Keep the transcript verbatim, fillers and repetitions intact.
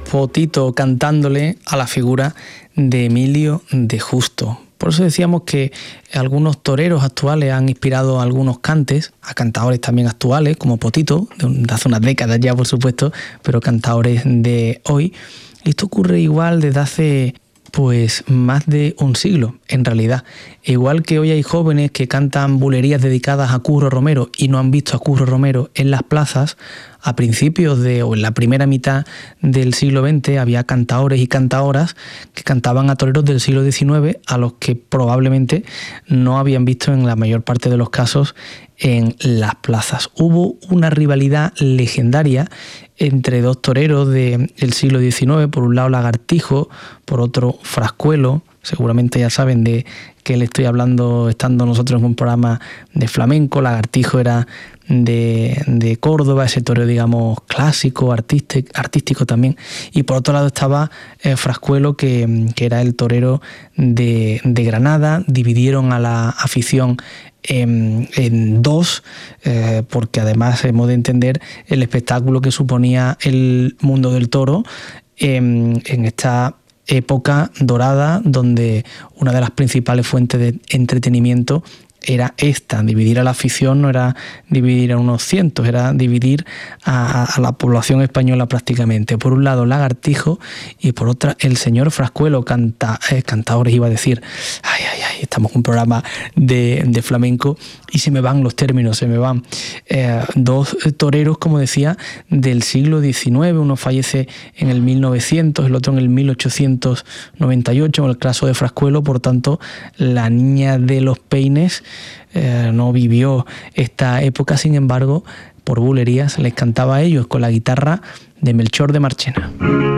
Potito cantándole a la figura de Emilio de Justo. Por eso decíamos que algunos toreros actuales han inspirado a algunos cantes, a cantadores también actuales, como Potito, de hace unas décadas ya, por supuesto, pero cantadores de hoy. Y esto ocurre igual desde hace pues más de un siglo, en realidad. Igual que hoy hay jóvenes que cantan bulerías dedicadas a Curro Romero y no han visto a Curro Romero en las plazas, a principios de, o en la primera mitad del siglo veinte, había cantaores y cantaoras que cantaban a toreros del siglo diecinueve, a los que probablemente no habían visto en la mayor parte de los casos en las plazas. Hubo una rivalidad legendaria entre dos toreros del siglo diecinueve, por un lado Lagartijo, por otro Frascuelo. Seguramente ya saben de qué le estoy hablando estando nosotros en un programa de flamenco. Lagartijo era de, de Córdoba, ese torero, digamos, clásico, artístico, artístico también. Y por otro lado estaba eh, Frascuelo, que, que era el torero de, de Granada. Dividieron a la afición En, en dos, eh, porque además hemos de entender el espectáculo que suponía el mundo del toro en, en esta época dorada, donde una de las principales fuentes de entretenimiento era esta. Dividir a la afición no era dividir a unos cientos, era dividir a, a la población española prácticamente. Por un lado Lagartijo y por otra el señor Frascuelo, canta, eh, cantadores iba a decir. Ay, ay, ay, estamos en un programa de, de flamenco y se me van los términos, se me van. Eh, dos toreros, como decía, del siglo diecinueve, uno fallece en el mil novecientos, el otro en el mil ochocientos noventa y ocho, en el caso de Frascuelo. Por tanto, la niña de los peines Eh, no vivió esta época, sin embargo, por bulerías les cantaba a ellos con la guitarra de Melchor de Marchena.